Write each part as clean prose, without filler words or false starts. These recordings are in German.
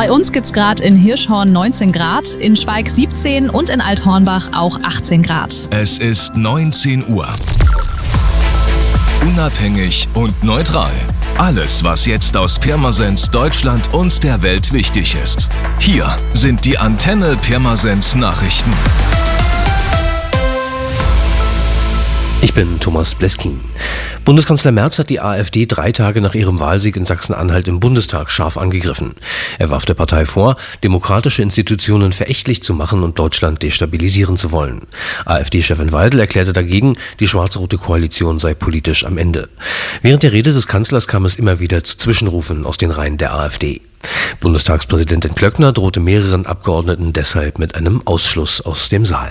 Bei uns gibt's gerade in Hirschhorn 19 Grad, in Schweig 17 und in Althornbach auch 18 Grad. Es ist 19 Uhr. Unabhängig und neutral. Alles, was jetzt aus Pirmasens, Deutschland und der Welt wichtig ist. Hier sind die Antenne Pirmasens Nachrichten. Ich bin Thomas Bleskin. Bundeskanzler Merz hat die AfD 3 Tage nach ihrem Wahlsieg in Sachsen-Anhalt im Bundestag scharf angegriffen. Er warf der Partei vor, demokratische Institutionen verächtlich zu machen und Deutschland destabilisieren zu wollen. AfD-Chefin Weidel erklärte dagegen, die schwarz-rote Koalition sei politisch am Ende. Während der Rede des Kanzlers kam es immer wieder zu Zwischenrufen aus den Reihen der AfD. Bundestagspräsidentin Klöckner drohte mehreren Abgeordneten deshalb mit einem Ausschluss aus dem Saal.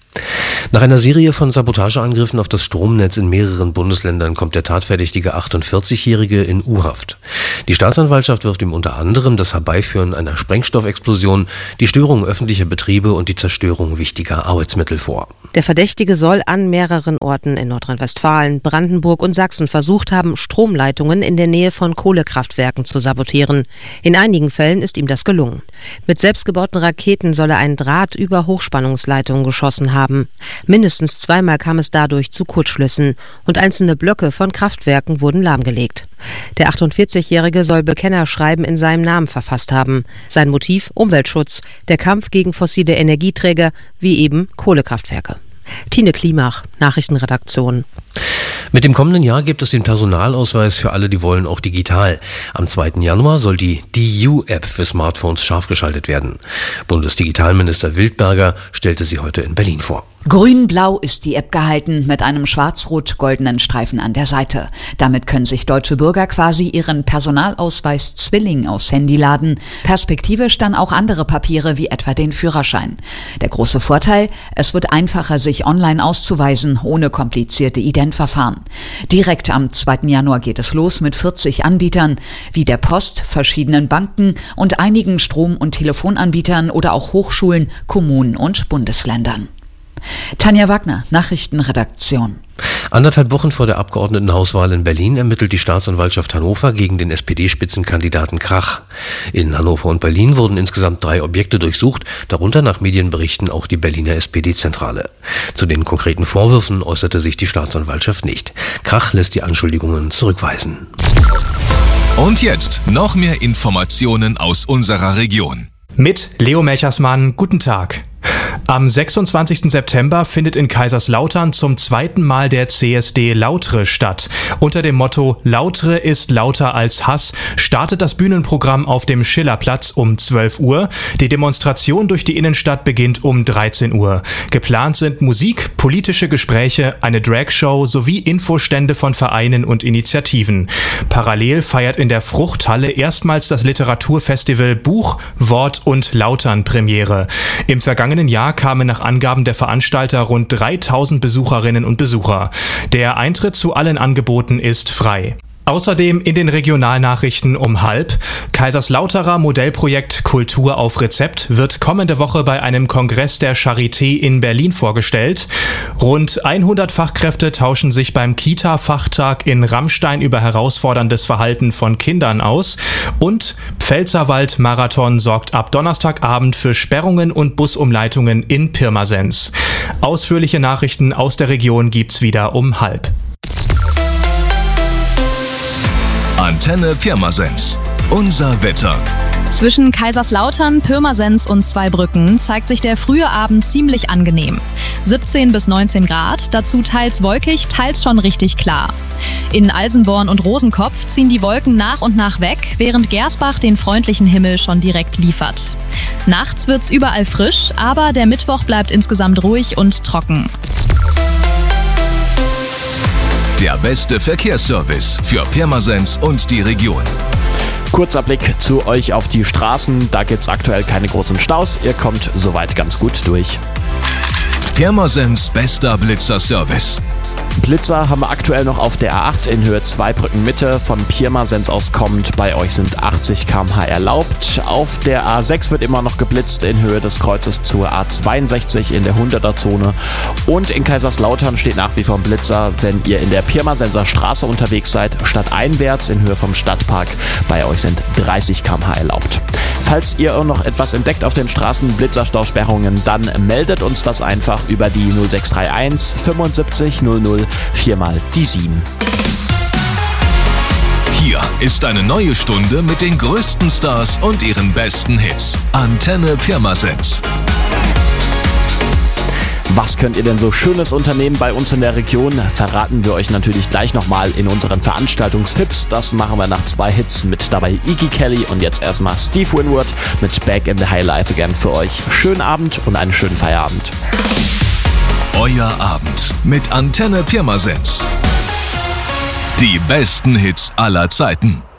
Nach einer Serie von Sabotageangriffen auf das Stromnetz in mehreren Bundesländern kommt der tatverdächtige 48-Jährige in U-Haft. Die Staatsanwaltschaft wirft ihm unter anderem das Herbeiführen einer Sprengstoffexplosion, die Störung öffentlicher Betriebe und die Zerstörung wichtiger Arbeitsmittel vor. Der Verdächtige soll an mehreren Orten in Nordrhein-Westfalen, Brandenburg und Sachsen versucht haben, Stromleitungen in der Nähe von Kohlekraftwerken zu sabotieren. In einigen Fällen ist ihm das gelungen. Mit selbstgebauten Raketen soll er einen Draht über Hochspannungsleitungen geschossen haben. Mindestens zweimal kam es dadurch zu Kurzschlüssen und einzelne Blöcke von Kraftwerken wurden lahmgelegt. Der 48-Jährige soll Bekennerschreiben in seinem Namen verfasst haben. Sein Motiv: Umweltschutz, der Kampf gegen fossile Energieträger wie eben Kohlekraftwerke. Tine Klimach, Nachrichtenredaktion. Mit dem kommenden Jahr gibt es den Personalausweis für alle, die wollen, auch digital. Am 2. Januar soll die DU-App für Smartphones scharf geschaltet werden. Bundesdigitalminister Wildberger stellte sie heute in Berlin vor. Grün-blau ist die App gehalten, mit einem schwarz-rot-goldenen Streifen an der Seite. Damit können sich deutsche Bürger quasi ihren Personalausweis Zwilling aufs Handy laden. Perspektivisch dann auch andere Papiere wie etwa den Führerschein. Der große Vorteil: Es wird einfacher, sich online auszuweisen, ohne komplizierte Identverfahren. Direkt am 2. Januar geht es los mit 40 Anbietern, wie der Post, verschiedenen Banken und einigen Strom- und Telefonanbietern oder auch Hochschulen, Kommunen und Bundesländern. Tanja Wagner, Nachrichtenredaktion. 1,5 Wochen vor der Abgeordnetenhauswahl in Berlin ermittelt die Staatsanwaltschaft Hannover gegen den SPD-Spitzenkandidaten Krach. In Hannover und Berlin wurden insgesamt 3 Objekte durchsucht, darunter nach Medienberichten auch die Berliner SPD-Zentrale. Zu den konkreten Vorwürfen äußerte sich die Staatsanwaltschaft nicht. Krach lässt die Anschuldigungen zurückweisen. Und jetzt noch mehr Informationen aus unserer Region. Mit Leo Melchersmann, guten Tag. Am 26. September findet in Kaiserslautern zum 2. Mal der CSD Lautre statt. Unter dem Motto "Lautre ist lauter als Hass" startet das Bühnenprogramm auf dem Schillerplatz um 12 Uhr. Die Demonstration durch die Innenstadt beginnt um 13 Uhr. Geplant sind Musik, politische Gespräche, eine Dragshow sowie Infostände von Vereinen und Initiativen. Parallel feiert in der Fruchthalle erstmals das Literaturfestival Buch, Wort und Lautern Premiere. Im vergangenen Jahr kamen nach Angaben der Veranstalter rund 3000 Besucherinnen und Besucher. Der Eintritt zu allen Angeboten ist frei. Außerdem in den Regionalnachrichten um 12:30. Kaiserslauterer Modellprojekt Kultur auf Rezept wird kommende Woche bei einem Kongress der Charité in Berlin vorgestellt. Rund 100 Fachkräfte tauschen sich beim Kita-Fachtag in Rammstein über herausforderndes Verhalten von Kindern aus. Und Pfälzerwald-Marathon sorgt ab Donnerstagabend für Sperrungen und Busumleitungen in Pirmasens. Ausführliche Nachrichten aus der Region gibt's wieder um 12:30. Antenne Pirmasens. Unser Wetter. Zwischen Kaiserslautern, Pirmasens und Zweibrücken zeigt sich der frühe Abend ziemlich angenehm. 17 bis 19 Grad, dazu teils wolkig, teils schon richtig klar. In Alsenborn und Rosenkopf ziehen die Wolken nach und nach weg, während Gersbach den freundlichen Himmel schon direkt liefert. Nachts wird's überall frisch, aber der Mittwoch bleibt insgesamt ruhig und trocken. Der beste Verkehrsservice für Pirmasens und die Region. Kurzer Blick zu euch auf die Straßen. Da gibt's aktuell keine großen Staus. Ihr kommt soweit ganz gut durch. Pirmasens bester Blitzer-Service. Blitzer haben wir aktuell noch auf der A8 in Höhe Zweibrücken Mitte. Von Pirmasens aus kommend, bei euch sind 80 km/h erlaubt. Auf der A6 wird immer noch geblitzt in Höhe des Kreuzes zur A62 in der 100er-Zone. Und in Kaiserslautern steht nach wie vor ein Blitzer, wenn ihr in der Pirmasenser Straße unterwegs seid, stadteinwärts in Höhe vom Stadtpark. Bei euch sind 30 km/h erlaubt. Falls ihr noch etwas entdeckt auf den Straßen, Blitzerstausperrungen, dann meldet uns das einfach über die 0631 75 00 4 mal die 7. Hier ist eine neue Stunde mit den größten Stars und ihren besten Hits. Antenne Pirmasens. Was könnt ihr denn so Schönes unternehmen bei uns in der Region? Verraten wir euch natürlich gleich nochmal in unseren Veranstaltungstipps. Das machen wir nach 2 Hits mit dabei Iggy Kelly und jetzt erstmal Steve Winwood mit Back in the High Life Again für euch. Schönen Abend und einen schönen Feierabend. Euer Abend mit Antenne Pirmasens. Die besten Hits aller Zeiten.